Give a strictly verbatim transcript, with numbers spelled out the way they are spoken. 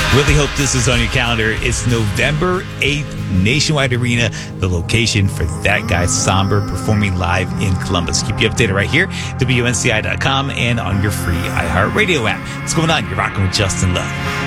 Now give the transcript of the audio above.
Really hope this is on your calendar. It's November eighth, Nationwide Arena, the location for That Guy Somber performing live in Columbus. Keep you updated right here, W N C I dot com, and on your free iHeartRadio app. What's going on? You're rocking with Justin Love.